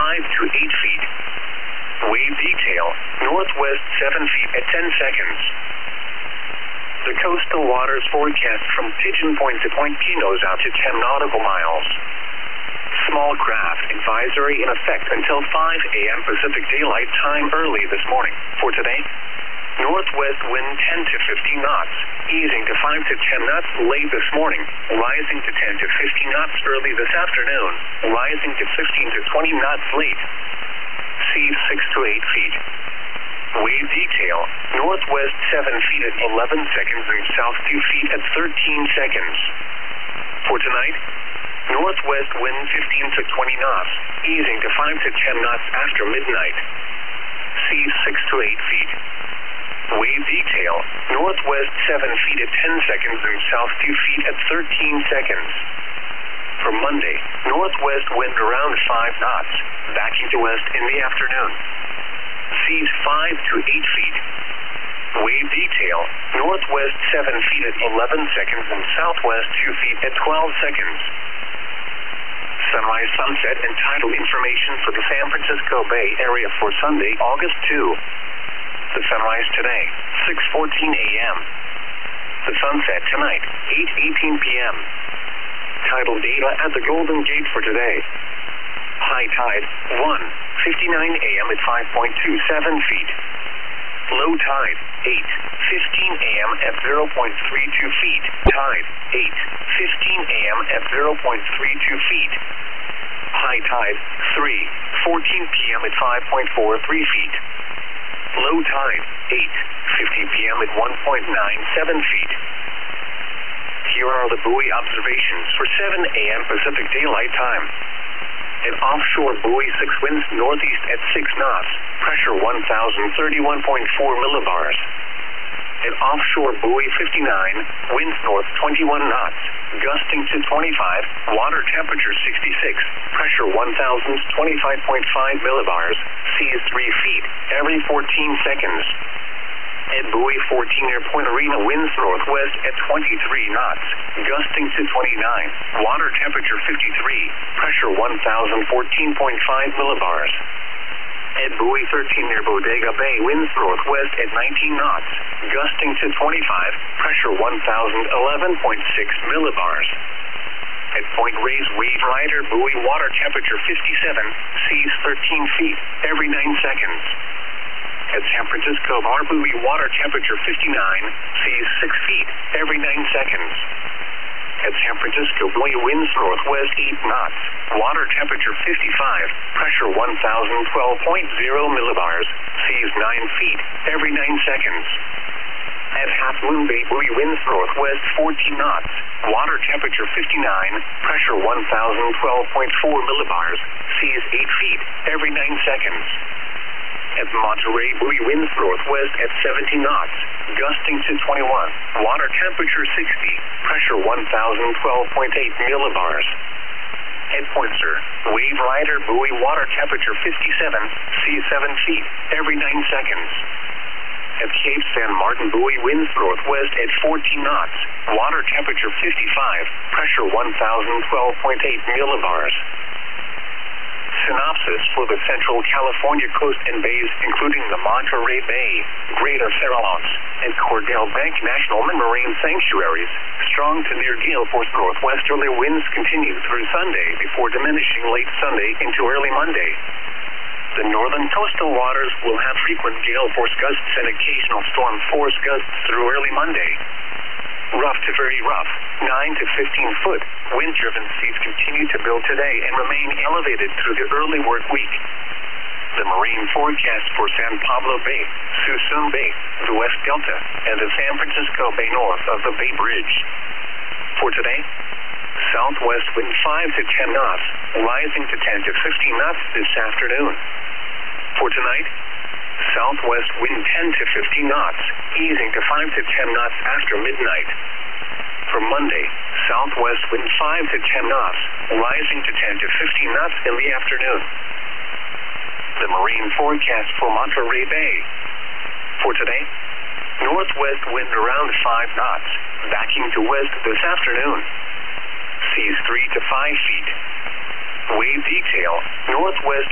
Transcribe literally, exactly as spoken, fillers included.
five to eight feet. Wave detail, northwest seven feet at ten seconds. The coastal waters forecast from Pigeon Point to Point Pinos out to ten nautical miles. Small craft advisory in effect until five a m Pacific Daylight Time early this morning. For today, northwest wind ten to fifteen knots, easing to five to ten knots late this morning, rising to ten to fifteen knots early this afternoon, rising to fifteen to twenty knots late. Seas six to eight feet. Wave detail, northwest seven feet at eleven seconds and south two feet at thirteen seconds. For tonight, northwest wind fifteen to twenty knots, easing to five to ten knots after midnight. Seas six to eight feet. Wave detail, northwest seven feet at ten seconds and south two feet at thirteen seconds. For Monday, northwest wind around five knots, backing to west in the afternoon. Seas five to eight feet. Wave detail, northwest seven feet at eleven seconds and southwest two feet at twelve seconds. Sunrise, sunset, and tidal information for the San Francisco Bay Area for Sunday, August second. The sunrise today, six fourteen a m The sunset tonight, eight eighteen p m Tidal data at the Golden Gate for today. High tide, one fifty-nine a m at five point two seven feet. Low tide, eight fifteen a m at zero point three two feet. Tide, eight fifteen a m at zero point three two feet. High tide, three fourteen p m at five point four three feet. Low tide, eight fifty p m at one point nine seven feet. Here are the buoy observations for seven a m Pacific Daylight Time. An offshore buoy six winds northeast at six knots, pressure one thousand thirty-one point four millibars. An offshore buoy fifty-nine, winds north twenty-one knots, gusting to twenty-five, water temperature sixty-six, pressure one thousand twenty-five point five millibars, seas three feet every fourteen seconds. At buoy fourteen near Point Arena, winds northwest at twenty-three knots, gusting to twenty-nine, water temperature fifty-three, pressure one thousand fourteen point five millibars. At buoy thirteen near Bodega Bay, winds northwest at nineteen knots, gusting to twenty-five, pressure one thousand eleven point six millibars. At Point Reyes, Wave Rider, buoy water temperature fifty-seven, seas thirteen feet every nine seconds. At San Francisco Bar, buoy water temperature fifty-nine, seas six feet every nine seconds. At San Francisco buoy, winds northwest eight knots, water temperature fifty-five, pressure one thousand twelve point zero millibars, seas nine feet every nine seconds. At Half Moon Bay, buoy, winds northwest fourteen knots, water temperature fifty-nine, pressure one thousand twelve point four millibars, seas eight feet every nine seconds. At Monterey, buoy, winds northwest at seventeen knots, gusting to twenty-one, water temperature sixty, pressure one thousand twelve point eight millibars. At Point Sur, Wave Rider, buoy, water temperature fifty-seven, seas seven feet every nine seconds. At Cape San Martin, buoy, winds northwest at fourteen knots, water temperature fifty-five, pressure one thousand twelve point eight millibars. Synopsis for the Central California coast and bays, including the Monterey Bay, Greater Farallones, and Cordell Bank National Marine Sanctuaries. Strong to near gale force northwesterly winds continue through Sunday before diminishing late Sunday into early Monday. The northern coastal waters will have frequent gale force gusts and occasional storm force gusts through early Monday. Rough to very rough, nine to fifteen foot, wind-driven seas continue to build today and remain elevated through the early work week. The marine forecast for San Pablo Bay, Suisun Bay, the West Delta, and the San Francisco Bay north of the Bay Bridge. For today, southwest wind five to ten knots, rising to ten to fifteen knots this afternoon. For tonight, southwest wind ten to fifteen knots, easing to five to ten knots after midnight. For Monday, southwest wind five to ten knots, rising to ten to fifteen knots in the afternoon. The marine forecast for Monterey Bay. For today, northwest wind around five knots, backing to west this afternoon. Seas three to five feet. Wave detail, northwest